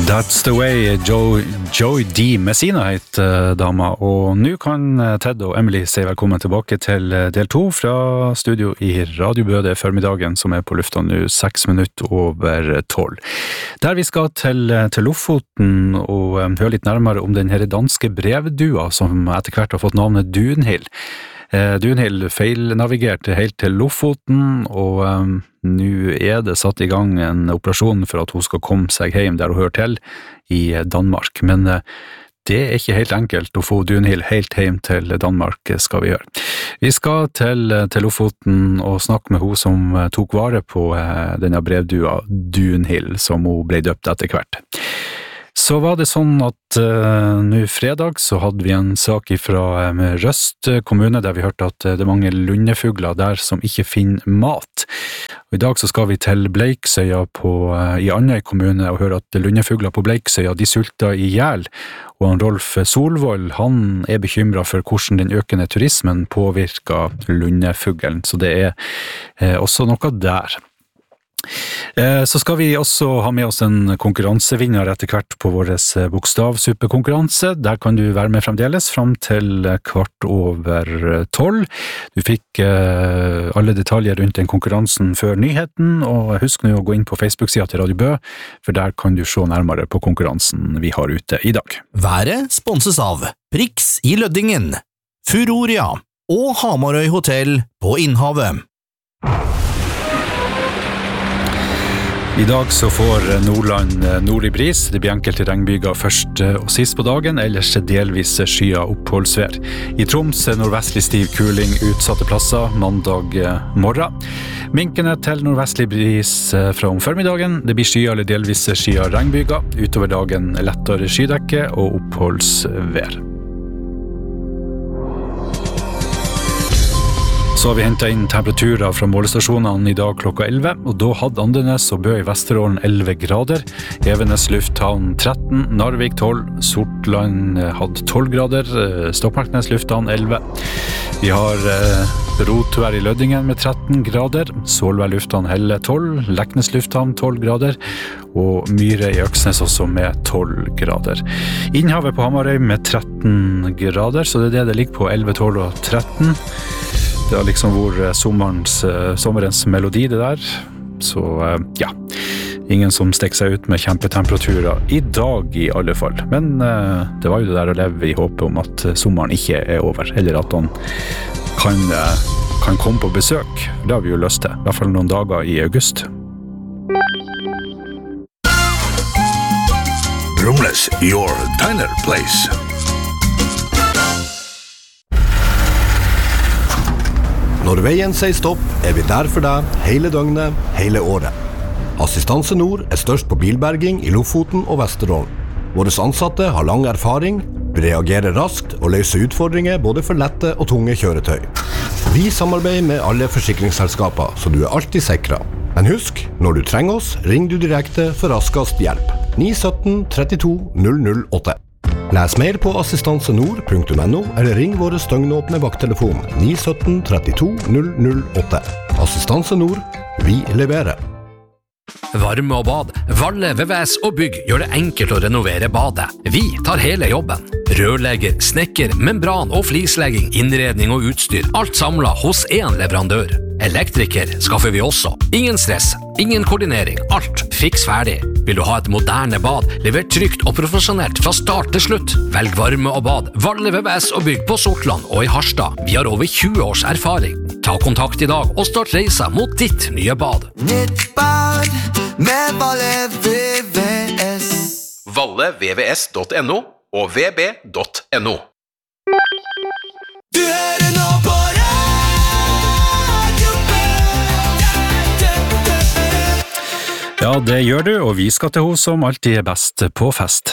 That's the way, Joy D. Messina heter dama, og nå kan Ted og Emily si velkommen tilbake til del 2 fra studio i Radiobøde formiddagen, som på lufta nå 6 minutter over 12. Der vi skal til Lofoten og høre litt nærmere om den her danske brevdua som etter hvert har fått navnet Dunhild. Dunhild feilnavigerte helt til Lofoten, og nå det satt i gang en operasjon for at hun skal komme seg hjem der hun hører til, i Danmark. Men det ikke helt enkelt å få Dunhild helt hjem til Danmark, skal vi gjøre. Vi skal til Lofoten og snakke med hun som tok vare på denne brevdua Dunhild, som hun ble døpt etter hvert. Så var det sånn at nå fredag så hadde vi en sak fra Røst kommune der vi hørte at det mange lundefugler der som ikke finner mat. Og i dag så skal vi til Bleiksøya i Andøy kommune og høre at lundefugler på Bleiksøya de sulter i hjel. Og han Rolf Solvold, han bekymret for hvordan den økende turismen påvirker lundefuglen, så det også noe der. Så skal vi også ha med oss en konkurransevinner etter hvert på vår bokstavsuppekonkurranse. Der kan du være med fremdeles frem til 12:15. Du fikk alle detaljer rundt den konkurransen før nyheten, og husk nå å gå inn på Facebook-siden til Radio Bø, for der kan du se nærmere på konkurransen vi har ute i dag. Været sponses av Prix i Løddingen, Furoria og Hamarøy Hotel på Innhavet. I dag så får Nordland nord i bris. Det blir enkelte regnbyger først og sist på dagen, ellers delvis skya oppholdsvær. I Troms nordvestlig stiv kuling utsatte plasser mandag morgen. Minkende til nordvestlig bris fra om formiddagen. Det blir skya eller delvis skya regnbyger. Utover dagen lettere skydekke og oppholdsvær. Så har vi hentet inn temperaturer fra målestasjonene i dag klokka 11, og da hadde Andenes og Bø i Vesterålen 11 grader, Evenes lufthavn 13, Narvik 12, Sortland hadde 12 grader, Stokmarknes lufthavn 11. Vi har Rotvær i Løddingen med 13 grader, Solvær lufthavn Helle 12, Leknes lufthavn 12 grader, og Myre i Øksnes også med 12 grader. Innhavet på Hamarøy med 13 grader, så det det ligger på 11, 12 og 13. Det har liksom vært sommerens melodi det der, så ja, ingen som stikker seg ut med kjempetemperaturer i dag i alle fall. Men det var jo det der å leve i håpet om at sommeren ikke over, eller at han kan komme på besøk. Det har vi jo lyst til, i hvert fall noen dager i august. Brumles, your diner place. Når veien sier stopp, vi der for deg hele døgnet, hele året. Assistanse Nord størst på bilberging i Lofoten og Vesterålen. Våre ansatte har lang erfaring, reagerer raskt og løser utfordringer både for lette og tunge kjøretøy. Vi samarbeider med alle forsikringsselskaper, så du alltid sikret. Men husk, når du trenger oss, ring du direkte for raskest hjelp. 917 32 008. Les mer på assistansenord.no eller ring våre støgnåpne vakttelefon 917 32 008. Assistanse Nord, vi leverer. Varme og bad, Valle, VVS og bygg gjør det enkelt å renovere badet. Vi tar hele jobben. Rørlegger, snekker, membran og flislegging, innredning og utstyr. Alt samlet hos en leverandør. Elektriker skaffer vi også. Ingen stress, ingen koordinering, alt fiks ferdig. Vil du ha et moderne bad, levert trygt og profesjonelt fra start til slutt? Velg varme og bad, Valle, VVS og bygg på Sortland og i Harstad. Vi har over 20 års erfaring. Ta kontakt i dag og start reisa mot ditt nye bad. Nytt bad med Valle VVS. vallevvs.no og vb.no. Du hører nå på Ja, det gjør du, og vi skal til henne som alltid best på fest.